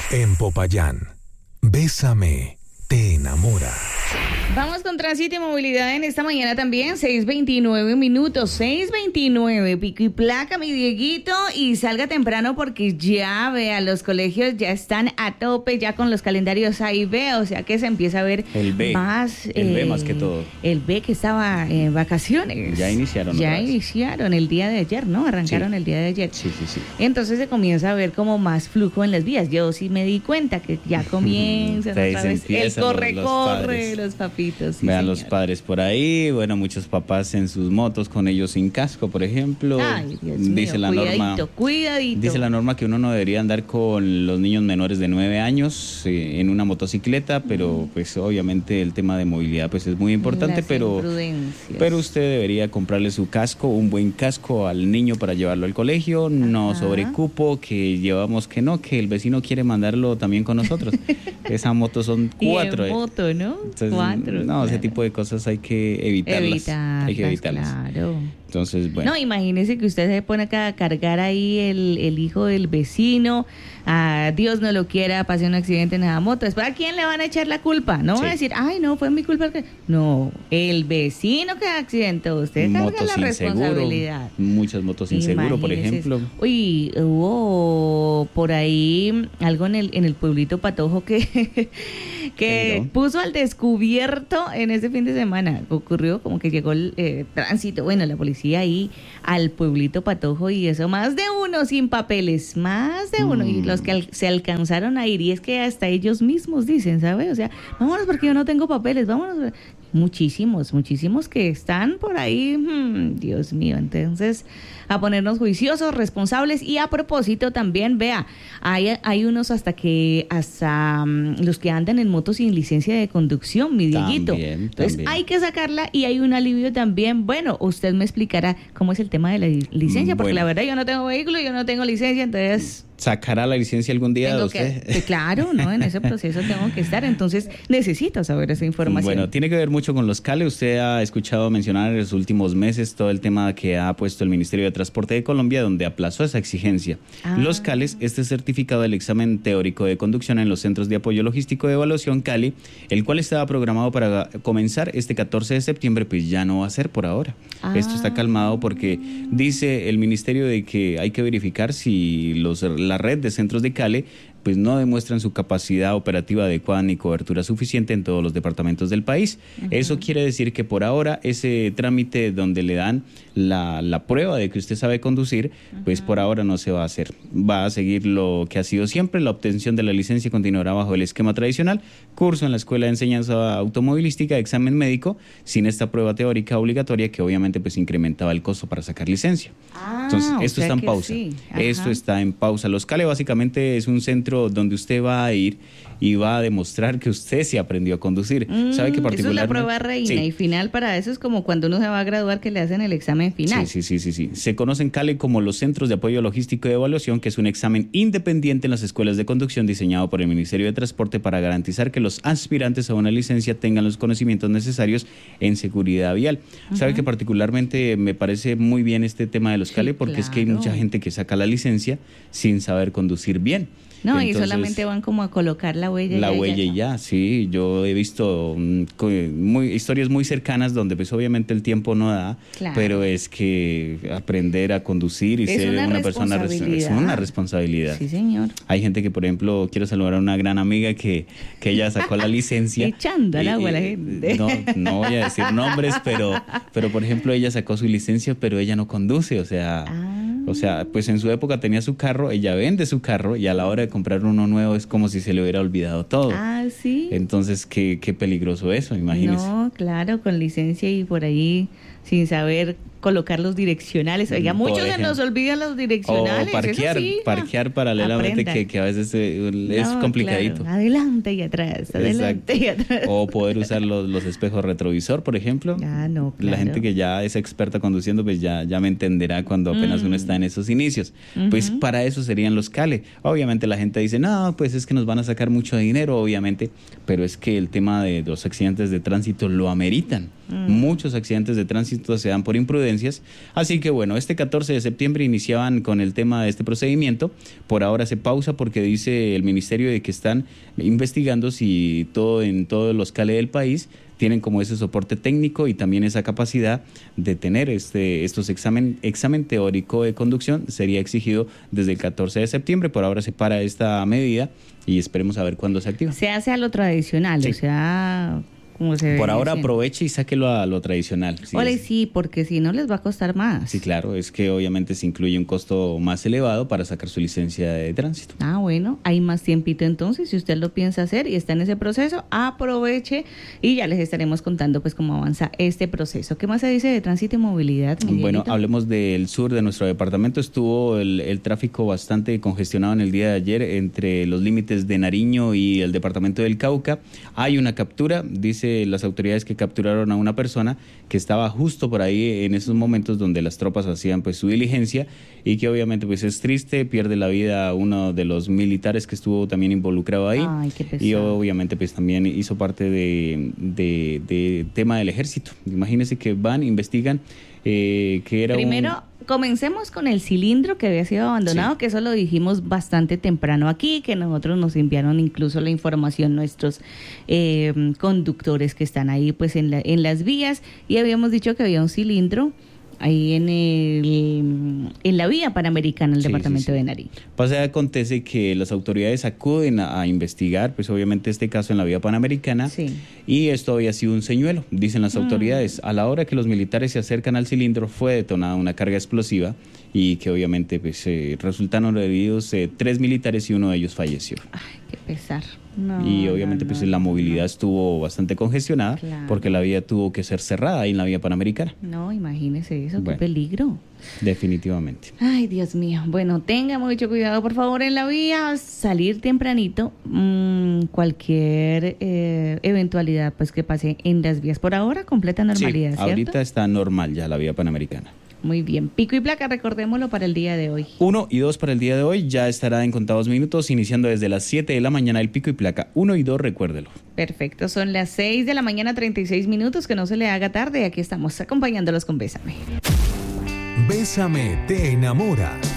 En Popayán, Bésame, te enamora. Vamos con tránsito y movilidad en esta mañana también, 6:29 minutos, 6:29, pico y placa, mi Dieguito, y salga temprano porque ya vea, los colegios ya están a tope, ya con los calendarios A y B, o sea que se empieza a ver el B más que todo. El B que estaba en vacaciones. Ya iniciaron. Ya iniciaron el día de ayer, ¿no? Arrancaron el día de ayer. Sí. Entonces se comienza a ver como más flujo en las vías. Yo sí me di cuenta que ya comienza otra vez el corre, los papitos. Sí, vean señor. Los padres por ahí, bueno, muchos papás en sus motos con ellos sin casco, por ejemplo. Ay, Dios dice mío, la cuidadito. Dice la norma que uno no debería andar con los niños menores de 9 años en una motocicleta, pero pues obviamente el tema de movilidad pues es muy importante, pero usted debería comprarle su casco, un buen casco al niño para llevarlo al colegio, no sobrecupo, que llevamos que el vecino quiere mandarlo también con nosotros. Esa moto son 4. Y en moto, ¿no? Entonces, 4. No, claro. Ese tipo de cosas hay que evitarlas. Hay que evitarlas. Claro. Entonces, bueno. No, imagínese que usted se pone acá a cargar ahí el hijo del vecino, a Dios no lo quiera, pase un accidente en la moto. Después, ¿a quién le van a echar la culpa? No van a decir, ay, no, fue mi culpa. No, el vecino que accidentó, usted carga la responsabilidad. Muchas motos sin seguro, por ejemplo. Uy, hubo por ahí algo en el pueblito Patojo que puso al descubierto en ese fin de semana. Ocurrió como que llegó el tránsito, bueno, la policía ahí al pueblito Patojo y eso, más de uno sin papeles, más de uno, y los que se alcanzaron a ir, y es que hasta ellos mismos dicen, ¿sabes? O sea, vámonos porque yo no tengo papeles, vámonos. Muchísimos que están por ahí, Dios mío, entonces a ponernos juiciosos, responsables. Y a propósito también, vea, hay unos hasta los que andan en moto sin licencia de conducción, mi Dieguito. Entonces hay que sacarla y hay un alivio también. Bueno, usted me explicará cómo es el tema de la licencia, porque la verdad yo no tengo vehículo, yo no tengo licencia, entonces... ¿Sacará la licencia algún día de usted? Claro, ¿no? En ese proceso tengo que estar, entonces necesito saber esa información. Bueno, tiene que ver mucho con los CALE. Usted ha escuchado mencionar en los últimos meses todo el tema que ha puesto el Ministerio de Transporte de Colombia, donde aplazó esa exigencia. Los CALES, este certificado del examen teórico de conducción en los Centros de Apoyo Logístico de Evaluación CALE, el cual estaba programado para comenzar este 14 de septiembre, pues ya no va a ser por ahora. Esto está calmado porque dice el Ministerio de que hay que verificar si la red de centros de CALE pues no demuestran su capacidad operativa adecuada ni cobertura suficiente en todos los departamentos del país. Eso quiere decir que por ahora ese trámite donde le dan la prueba de que usted sabe conducir, pues por ahora no se va a hacer. Va a seguir lo que ha sido siempre, la obtención de la licencia continuará bajo el esquema tradicional, curso en la Escuela de Enseñanza Automovilística, examen médico, sin esta prueba teórica obligatoria que obviamente pues incrementaba el costo para sacar licencia. Entonces, esto está en pausa. Sí. Esto está en pausa. Los CALE básicamente es un centro donde usted va a ir y va a demostrar que usted se aprendió a conducir. ¿Sabe que particularmente? Eso es la prueba reina y final para eso es como cuando uno se va a graduar que le hacen el examen final. Sí. Se conocen CALE como los Centros de Apoyo Logístico de Evaluación, que es un examen independiente en las escuelas de conducción diseñado por el Ministerio de Transporte para garantizar que los aspirantes a una licencia tengan los conocimientos necesarios en seguridad vial. ¿Sabe que particularmente me parece muy bien este tema de los CALE? Porque es que hay mucha gente que saca la licencia sin saber conducir bien. No, entonces, y solamente van como a colocar la huella. La huella y ya, sí. Yo he visto historias muy cercanas donde pues obviamente el tiempo no da, pero es que aprender a conducir y ser una persona es una responsabilidad. Sí, señor. Hay gente que, por ejemplo, quiero saludar a una gran amiga que ella sacó la licencia. Echando al agua a la gente. No voy a decir nombres, pero por ejemplo, ella sacó su licencia, pero ella no conduce, o sea, pues en su época tenía su carro, ella vende su carro y a la hora de comprar uno nuevo es como si se le hubiera olvidado todo. Sí. Entonces, qué peligroso eso, imagínese. No, claro, con licencia y por ahí sin saber colocar los direccionales. Oiga, muchos se nos olvidan los direccionales. O parquear paralelamente, que a veces es complicadito. Claro. Adelante y atrás, adelante y atrás. O poder usar los espejos retrovisor, por ejemplo. No, claro. La gente que ya es experta conduciendo, pues ya me entenderá cuando apenas uno está en esos inicios. Pues para eso serían los CALE. Obviamente la gente dice, no, pues es que nos van a sacar mucho dinero, obviamente, pero es que el tema de los accidentes de tránsito lo ameritan. Muchos accidentes de tránsito se dan por imprudencias. Así que bueno, este 14 de septiembre iniciaban con el tema de este procedimiento. Por ahora se pausa porque dice el ministerio de que están investigando si en todos los CALE del país tienen como ese soporte técnico y también esa capacidad de tener estos examen teórico de conducción. Sería exigido desde el 14 de septiembre. Por ahora se para esta medida y esperemos a ver cuándo se activa. Se hace a lo tradicional, sí. O sea, como se ve. Por ahora aproveche y sáquelo a lo tradicional. Sí, porque si no les va a costar más. Sí, claro, es que obviamente se incluye un costo más elevado para sacar su licencia de tránsito. Bueno, hay más tiempito entonces, si usted lo piensa hacer y está en ese proceso, aproveche y ya les estaremos contando pues cómo avanza este proceso. ¿Qué más se dice de tránsito y movilidad, Miguelito? Bueno, hablemos del sur de nuestro departamento. Estuvo el tráfico bastante congestionado en el día de ayer entre los límites de Nariño y el departamento del Cauca. Hay una captura, dice las autoridades que capturaron a una persona que estaba justo por ahí en esos momentos donde las tropas hacían pues su diligencia y que obviamente pues es triste, pierde la vida uno de los militares que estuvo también involucrado ahí. Ay, qué pesado. Y obviamente pues también hizo parte de tema del ejército. Imagínense que van, investigan que era Primero, comencemos con el cilindro que había sido abandonado, que eso lo dijimos bastante temprano aquí, que nosotros nos enviaron incluso la información nuestros conductores que están ahí pues en las vías, y habíamos dicho que había un cilindro ahí en la vía panamericana del departamento de Nariño. Pasa, acontece que las autoridades acuden a investigar, pues obviamente este caso en la vía panamericana, y esto había sido un señuelo, dicen las autoridades. A la hora que los militares se acercan al cilindro fue detonada una carga explosiva y que obviamente pues resultaron heridos 3 militares y uno de ellos falleció. Ay, qué pesar. Y obviamente pues la movilidad estuvo bastante congestionada, porque la vía tuvo que ser cerrada ahí en la vía panamericana. No, imagínese eso, qué peligro. Definitivamente. Ay, Dios mío. Bueno, tenga mucho cuidado, por favor, en la vía, salir tempranito, cualquier eventualidad pues que pase en las vías. Por ahora, completa normalidad, ¿cierto? Ahorita está normal ya la vía panamericana. Muy bien. Pico y placa, recordémoslo para el día de hoy. 1 y 2 para el día de hoy. Ya estará en contados minutos, iniciando desde las 7 de la mañana el pico y placa. 1 y 2, recuérdelo. Perfecto. Son las 6 de la mañana, 36 minutos. Que no se le haga tarde. Aquí estamos acompañándolos con Bésame. Bésame te enamora.